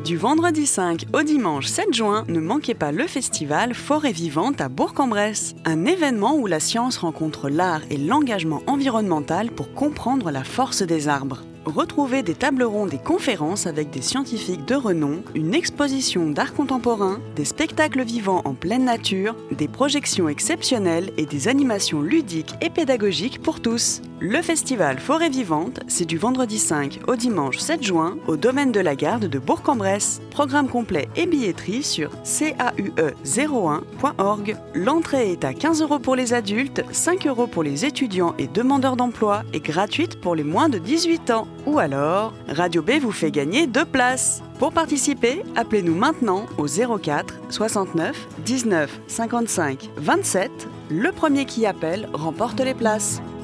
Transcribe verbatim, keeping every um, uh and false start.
Du vendredi cinq au dimanche sept juin, ne manquez pas le festival Forêt Vivante à Bourg-en-Bresse. Un événement où la science rencontre l'art et l'engagement environnemental pour comprendre la force des arbres. Retrouvez des tables rondes et conférences avec des scientifiques de renom, une exposition d'art contemporain, des spectacles vivants en pleine nature, des projections exceptionnelles et des animations ludiques et pédagogiques pour tous. Le festival Forêt Vivante, c'est du vendredi cinq au dimanche sept juin au domaine de la Garde de Bourg-en-Bresse. Programme complet et billetterie sur c a u e zéro un point org. L'entrée est à quinze euros pour les adultes, cinq euros pour les étudiants et demandeurs d'emploi et gratuite pour les moins de dix-huit ans. Ou alors, Radio B vous fait gagner deux places. Pour participer, appelez-nous maintenant au zéro quatre soixante-neuf dix-neuf cinquante-cinq vingt-sept. Le premier qui appelle remporte les places.